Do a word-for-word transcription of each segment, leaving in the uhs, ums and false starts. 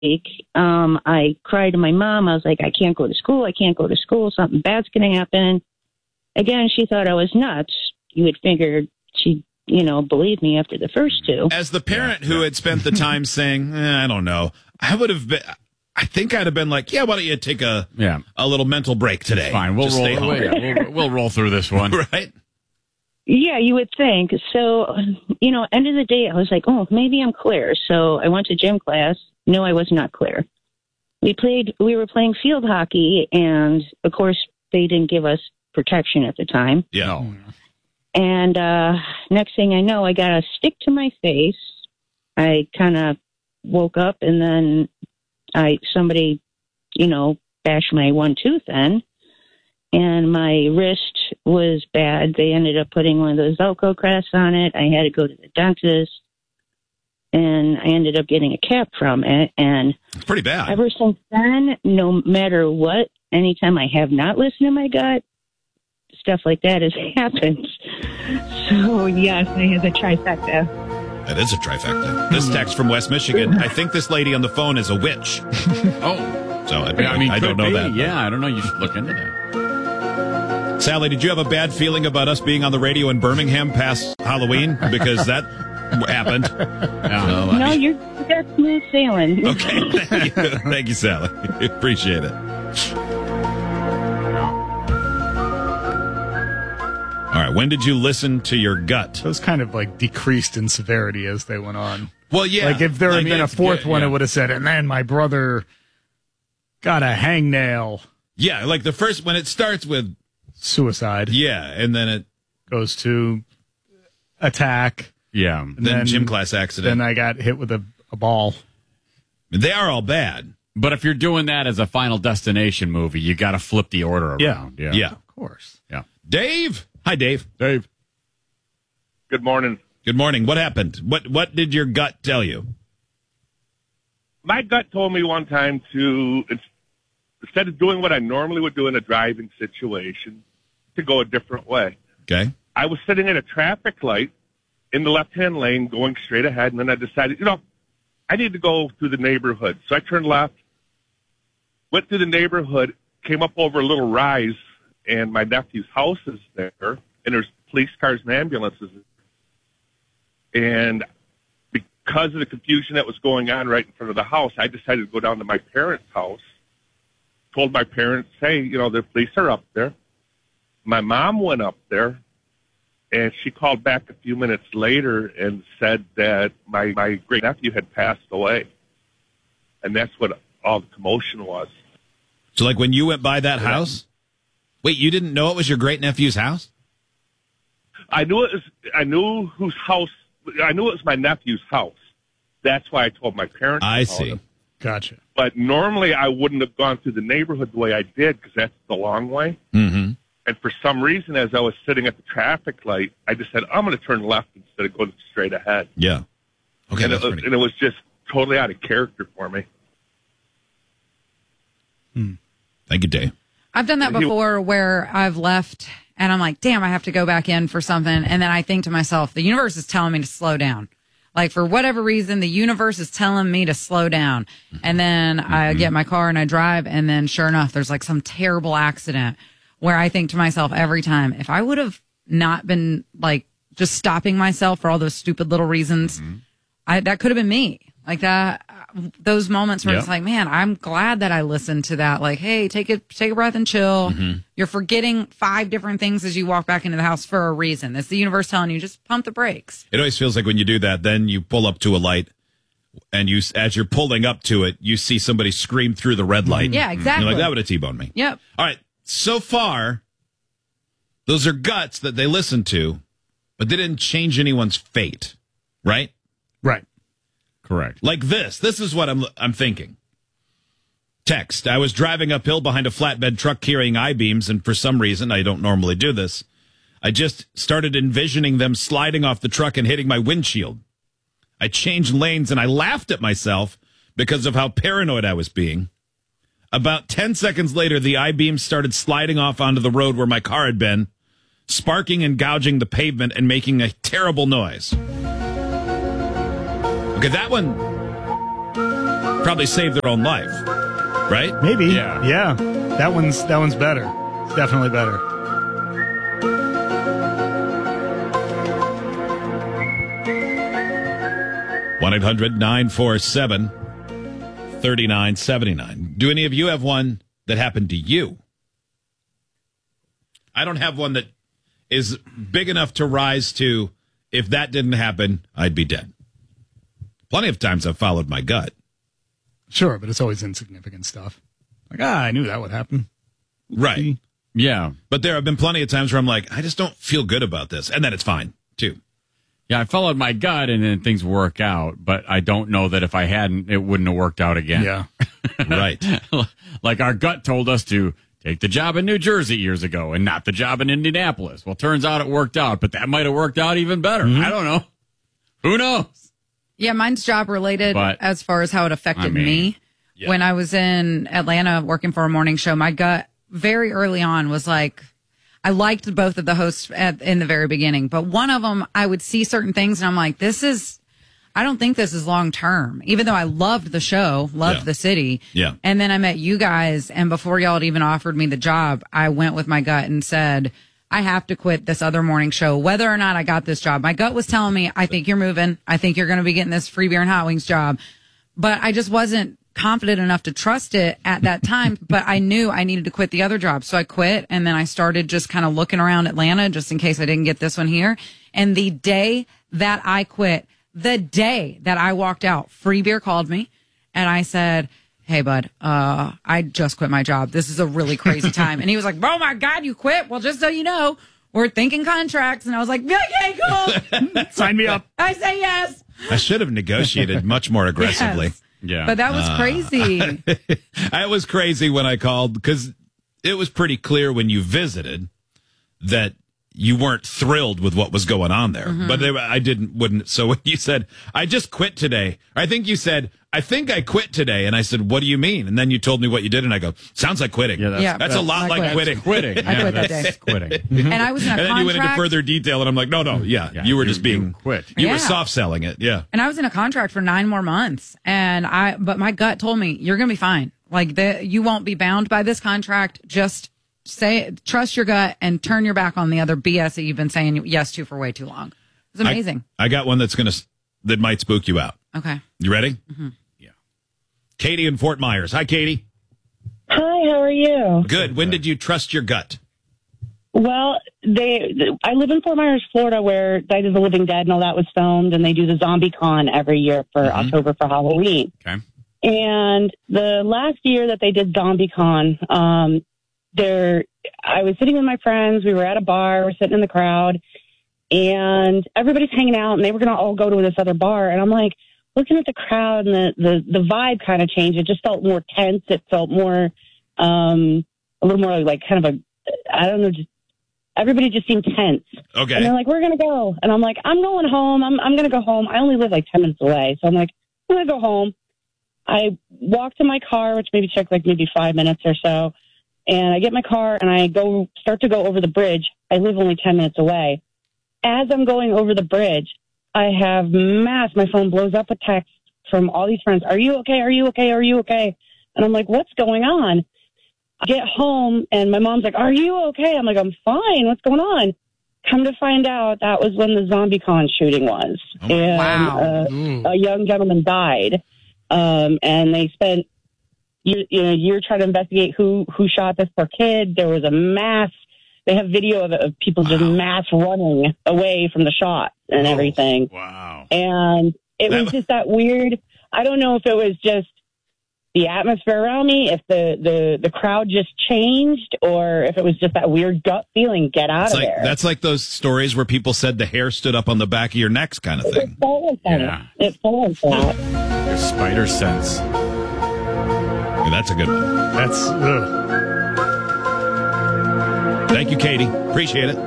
week, um, I cried to my mom. I was like, I can't go to school. I can't go to school. Something bad's going to happen. Again, she thought I was nuts. You would figure she'd, you know, believe me after the first two. As the parent yeah, who yeah. had spent the time saying, eh, I don't know, I would have been, I think I'd have been like, yeah, why don't you take a yeah. a little mental break today? It's fine. We'll Just roll, we'll, yeah, we'll, we'll roll through this one. Right? Yeah, you would think. So, you know, end of the day, I was like, oh, maybe I'm clear. So I went to gym class. No, I was not clear. We played, we were playing field hockey, and of course, they didn't give us protection at the time. Yeah. And uh, next thing I know, I got a stick to my face. I kind of woke up, and then I somebody, you know, bashed my one tooth in, and my wrist was bad. They ended up putting one of those Velcro crests on it. I had to go to the dentist, and I ended up getting a cap from it. And it's pretty bad. Ever since then, no matter what, anytime I have not listened to my gut, stuff like that has happened. So, yes, I have the trifecta. That is a trifecta. This text from West Michigan, I think this lady on the phone is a witch. Oh. So, I, I, mean, I don't know be. that. Yeah, I don't know. You should look into that. Sally, did you have a bad feeling about us being on the radio in Birmingham past Halloween? Because that happened. Yeah. So, no, you're, you got smooth sailing. Okay, thank you. Thank you, Sally. Appreciate it. All right, when did you listen to your gut? It was kind of like decreased in severity as they went on. Well, yeah. Like if there had like been a fourth good, one, yeah. it would have said, and then my brother got a hangnail. Yeah, like the first, when it starts with suicide. Yeah, and then it goes to attack. Yeah. And then, then gym class accident. Then I got hit with a, a ball. They are all bad. But if you're doing that as a Final Destination movie, you got to flip the order around. Yeah. Yeah. yeah. Of course. Yeah. Dave. Hi, Dave. Dave. Good morning. Good morning. What happened? What What did your gut tell you? My gut told me one time to, instead of doing what I normally would do in a driving situation, to go a different way. Okay. I was sitting at a traffic light in the left-hand lane going straight ahead, and then I decided, you know, I need to go through the neighborhood. So I turned left, went through the neighborhood, came up over a little rise, and my nephew's house is there, and there's police cars and ambulances. And because of the confusion that was going on right in front of the house, I decided to go down to my parents' house, told my parents, hey, you know, the police are up there. My mom went up there, and she called back a few minutes later and said that my, my great-nephew had passed away. And that's what all the commotion was. So, like, when you went by that house? Wait, you didn't know it was your great-nephew's house? I knew it was, I knew whose house, I knew it was my nephew's house. That's why I told my parents. I see. Him. Gotcha. But normally I wouldn't have gone through the neighborhood the way I did because that's the long way. Mm-hmm. And for some reason, as I was sitting at the traffic light, I just said, I'm going to turn left instead of going straight ahead. Yeah. Okay, and, that's it was, pretty... and it was just totally out of character for me. Hmm. Thank you, Dave. I've done that before where I've left and I'm like, damn, I have to go back in for something. And then I think to myself, the universe is telling me to slow down. Like, for whatever reason, the universe is telling me to slow down. And then mm-hmm. I get my car and I drive. And then sure enough, there's like some terrible accident where I think to myself every time, if I would have not been like just stopping myself for all those stupid little reasons, mm-hmm. I, that could have been me. Like that, those moments where yep. it's like, man, I'm glad that I listened to that. Like, hey, take it, take a breath and chill. Mm-hmm. You're forgetting five different things as you walk back into the house for a reason. It's the universe telling you, just pump the brakes. It always feels like when you do that, then you pull up to a light and you, as you're pulling up to it, you see somebody scream through the red light. Yeah, exactly. You're like, that would have T-boned me. Yep. All right. So far, those are guts that they listened to, but they didn't change anyone's fate, right? Right. Correct. Like this. This is what I'm I'm thinking. Text. I was driving uphill behind a flatbed truck carrying I-beams, and for some reason, I don't normally do this, I just started envisioning them sliding off the truck and hitting my windshield. I changed lanes, and I laughed at myself because of how paranoid I was being. About ten seconds later, the I-beams started sliding off onto the road where my car had been, sparking and gouging the pavement and making a terrible noise. Okay, that one, probably saved their own life, right? Maybe. Yeah. Yeah. That one's that one's better. It's definitely better. one eight hundred nine four seven three nine seven nine. Do any of you have one that happened to you? I don't have one that is big enough to rise to, if that didn't happen, I'd be dead. Plenty of times I've followed my gut. Sure, but it's always insignificant stuff. Like, ah, I knew that would happen. Right. Yeah. But there have been plenty of times where I'm like, I just don't feel good about this. And then it's fine, too. Yeah, I followed my gut and then things work out, but I don't know that if I hadn't, it wouldn't have worked out again. Yeah. Right. Like our gut told us to take the job in New Jersey years ago and not the job in Indianapolis. Well, turns out it worked out, but that might have worked out even better. Mm-hmm. I don't know. Who knows? Yeah, mine's job related But, as far as how it affected I mean, me. yeah. When I was in Atlanta working for a morning show, my gut very early on was like, I liked both of the hosts at, in the very beginning, but one of them, I would see certain things and I'm like, this is, I don't think this is long term, even though I loved the show, loved Yeah. the city. Yeah. And then I met you guys, and before y'all had even offered me the job, I went with my gut and said, I have to quit this other morning show, whether or not I got this job. My gut was telling me, I think you're moving. I think you're going to be getting this free beer and hot wings job. But I just wasn't confident enough to trust it at that time. But I knew I needed to quit the other job. So I quit. And then I started just kind of looking around Atlanta just in case I didn't get this one here. And the day that I quit, the day that I walked out, Free Beer called me and I said, hey, bud, uh, I just quit my job. This is a really crazy time. And he was like, oh, my God, you quit? Well, just so you know, we're thinking contracts. And I was like, okay, cool. Sign me up. I say yes. I should have negotiated much more aggressively. Yes. Yeah. But that was crazy. I was crazy when I called because it was pretty clear when you visited that you weren't thrilled with what was going on there. Mm-hmm. But they, I didn't, wouldn't. So when you said, I just quit today, I think you said, I think I quit today. And I said, what do you mean? And then you told me what you did. And I go, sounds like quitting. Yeah, that's, Yeah. that's a lot I like quit. quitting. quitting. I Yeah, quit that that's day. quitting. And I was in a And then contract. you went into further detail, and I'm like, no, no, yeah, Yeah, you were you- just being you quit. You Yeah. were soft selling it, yeah. And I was in a contract for nine more months. And I, but my gut told me, you're going to be fine. Like, the, you won't be bound by this contract. Just say, trust your gut and turn your back on the other B S that you've been saying yes to for way too long. It's amazing. I, I got one that's gonna that might spook you out. okay. You ready? Mm-hmm. Yeah. Katie in Fort Myers. Hi, Katie. Hi, how are you? Good. When did you trust your gut? Well, they. I live in Fort Myers, Florida, where Night of the Living Dead and all that was filmed, and they do the Zombie Con every year for Mm-hmm. October for Halloween. Okay. And the last year that they did Zombie Con, um, there, I was sitting with my friends. We were at a bar. We're sitting in the crowd, and everybody's hanging out, and they were going to all go to this other bar. And I'm like, looking at the crowd, and the the, the vibe kind of changed. It just felt more tense. It felt more, um, a little more like kind of a, I don't know, just everybody just seemed tense. Okay. And they're like, we're going to go. And I'm like, I'm going home. I'm, I'm going to go home. I only live like ten minutes away. So I'm like, I'm going to go home. I walk to my car, which maybe took like maybe five minutes or so. And I get my car and I go start to go over the bridge. I live only ten minutes away. As I'm going over the bridge, I have mass, my phone blows up with text from all these friends. Are you okay? Are you okay? Are you okay? And I'm like, what's going on? I get home and my mom's like, are you okay? I'm like, I'm fine. What's going on? Come to find out, that was when the ZombieCon shooting was. Oh, and wow. uh, Ooh. a young gentleman died. Um, and they spent you, you know, a year trying to investigate who, who shot this poor kid. There was a mass, they have video of, of people just Wow. mass running away from the shot and Oh. everything. Wow. And it That- was just that weird. I don't know if it was just the atmosphere around me, if the, the, the crowd just changed, or if it was just that weird gut feeling, get out It's of like, there. that's like those stories where people said the hair stood up on the back of your necks kind of It thing. felt like that. Yeah. It felt like that. Your spider sense. Yeah, that's a good one. That's ugh. Thank you, Katie. Appreciate it.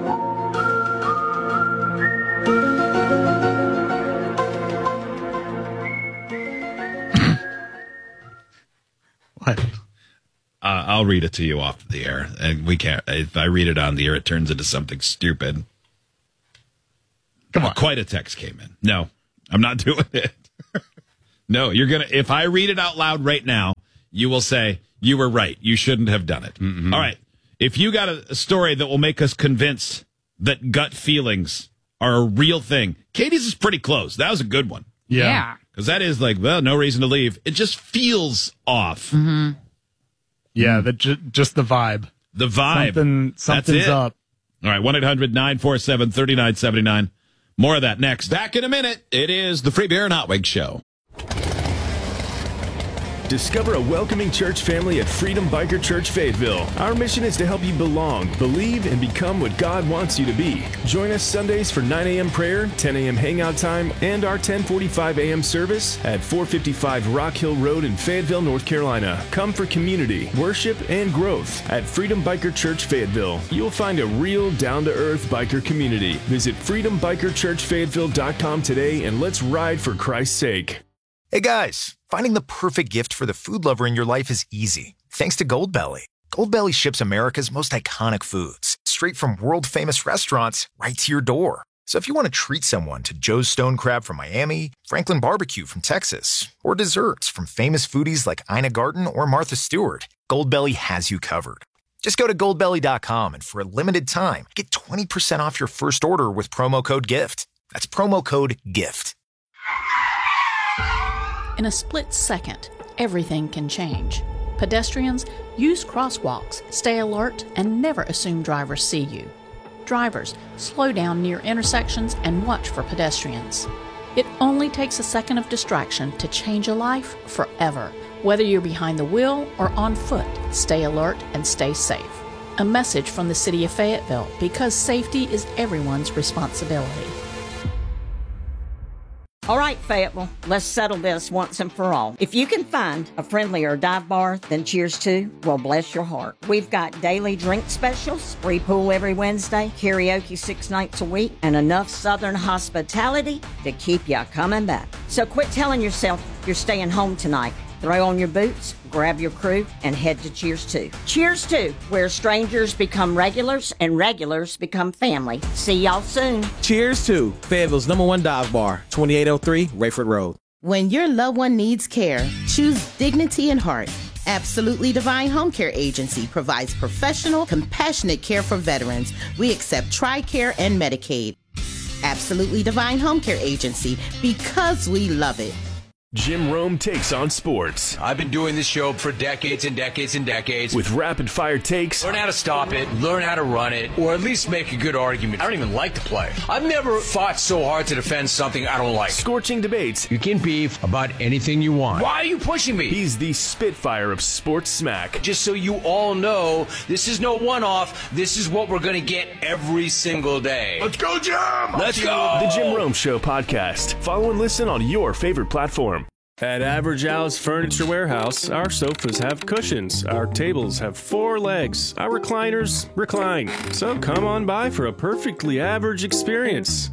What? Uh, I'll read it to you off the air, and we can't. If I read it on the air, it turns into something stupid. Come Uh, on. quite a text came in. No, I'm not doing it. No, you're going to, if I read it out loud right now, you will say, you were right. You shouldn't have done it. Mm-hmm. All right. If you got a, a story that will make us convinced that gut feelings are a real thing, Katie's is pretty close. That was a good one. Yeah. Because that is like, well, no reason to leave. It just feels off. Mm-hmm. Yeah, the, ju- just the vibe. The vibe. Something, something's up. All right, one eight hundred nine four seven three nine seven nine. More of that next. Back in a minute. It is the Free Beer and Hot Wings Show. Discover a welcoming church family at Freedom Biker Church Fayetteville. Our mission is to help you belong, believe, and become what God wants you to be. Join us Sundays for nine a.m. prayer, ten a.m. hangout time, and our ten forty-five a.m. service at four fifty-five Rock Hill Road in Fayetteville, North Carolina. Come for community, worship, and growth at Freedom Biker Church Fayetteville. You'll find a real down-to-earth biker community. Visit freedom biker church fayetteville dot com today and let's ride for Christ's sake. Hey guys, finding the perfect gift for the food lover in your life is easy. Thanks to Goldbelly. Goldbelly ships America's most iconic foods straight from world-famous restaurants right to your door. So if you want to treat someone to Joe's Stone Crab from Miami, Franklin Barbecue from Texas, or desserts from famous foodies like Ina Garten or Martha Stewart, Goldbelly has you covered. Just go to goldbelly dot com and for a limited time, get twenty percent off your first order with promo code GIFT. That's promo code GIFT. In a split second, everything can change. Pedestrians, use crosswalks, stay alert, and never assume drivers see you. Drivers, slow down near intersections and watch for pedestrians. It only takes a second of distraction to change a life forever. Whether you're behind the wheel or on foot, stay alert and stay safe. A message from the City of Fayetteville, because safety is everyone's responsibility. All right, Fayetteville, let's settle this once and for all. If you can find a friendlier dive bar than Cheers to, well, bless your heart. We've got daily drink specials, free pool every Wednesday, karaoke six nights a week, and enough Southern hospitality to keep you coming back. So quit telling yourself you're staying home tonight. Throw on your boots, grab your crew, and head to Cheers to. Cheers to, where strangers become regulars and regulars become family. See y'all soon. Cheers to Fayetteville's number one dive bar, twenty-eight oh three Rayford Road. When your loved one needs care, choose dignity and heart. Absolutely Divine Home Care Agency provides professional, compassionate care for veterans. We accept TRICARE and Medicaid. Absolutely Divine Home Care Agency, because we love it. Jim Rome takes on sports. I've been doing this show for decades and decades and decades. With rapid-fire takes. Learn how to stop it, learn how to run it, or at least make a good argument. I don't even like to play. I've never fought so hard to defend something I don't like. Scorching debates. You can beef about anything you want. Why are you pushing me? He's the Spitfire of sports smack. Just so you all know, this is no one-off. This is what we're going to get every single day. Let's go, Jim! Let's go! The Jim Rome Show podcast. Follow and listen on your favorite platform. At Average Al's Furniture Warehouse, our sofas have cushions, our tables have four legs, our recliners recline. So come on by for a perfectly average experience.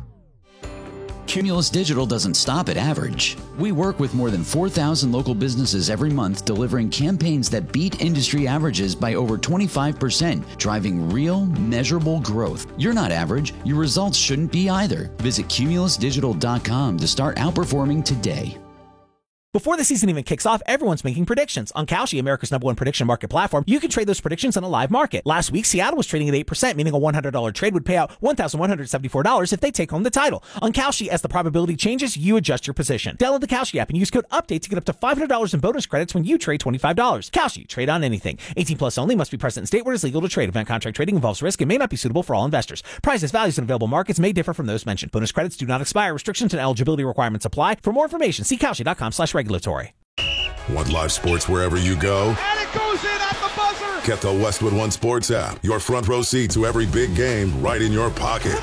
Cumulus Digital doesn't stop at average. We work with more than four thousand local businesses every month, delivering campaigns that beat industry averages by over twenty-five percent, driving real, measurable growth. You're not average. Your results shouldn't be either. Visit cumulus digital dot com to start outperforming today. Before the season even kicks off, everyone's making predictions. On Kalshi, America's number one prediction market platform, you can trade those predictions on a live market. Last week, Seattle was trading at eight percent, meaning a one hundred dollars trade would pay out one thousand one hundred seventy-four dollars if they take home the title. On Kalshi, as the probability changes, you adjust your position. Download the Kalshi app and use code UPDATE to get up to five hundred dollars in bonus credits when you trade twenty-five dollars. Kalshi, trade on anything. eighteen plus only, must be present in state where it is legal to trade. Event contract trading involves risk and may not be suitable for all investors. Prices, values, and available markets may differ from those mentioned. Bonus credits do not expire. Restrictions and eligibility requirements apply. For more information, see kalshi dot com slash regulatory. Want live sports wherever you go? And it goes in at the buzzer! Get the Westwood One Sports app. Your front row seat to every big game right in your pocket.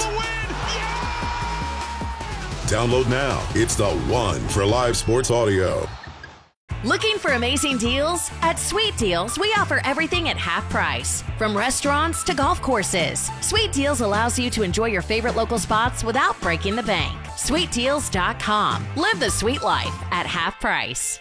Yeah! Download now. It's the one for live sports audio. Looking for amazing deals? At Sweet Deals, we offer everything at half price. From restaurants to golf courses, Sweet Deals allows you to enjoy your favorite local spots without breaking the bank. sweet deals dot com. Live the sweet life at half price.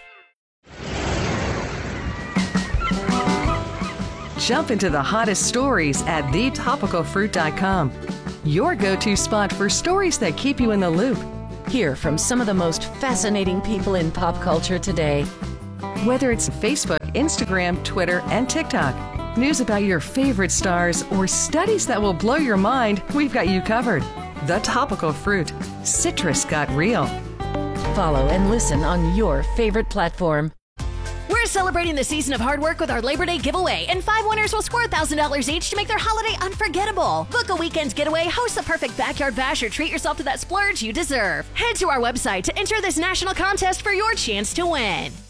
Jump into the hottest stories at the topical fruit dot com. Your go-to spot for stories that keep you in the loop. Hear from some of the most fascinating people in pop culture today. Whether it's Facebook, Instagram, Twitter, and TikTok, news about your favorite stars, or studies that will blow your mind, we've got you covered. The Topical Fruit. Citrus got real. Follow and listen on your favorite platform. We're celebrating the season of hard work with our Labor Day giveaway, and five winners will score one thousand dollars each to make their holiday unforgettable. Book a weekend's getaway, host the perfect backyard bash, or treat yourself to that splurge you deserve. Head to our website to enter this national contest for your chance to win.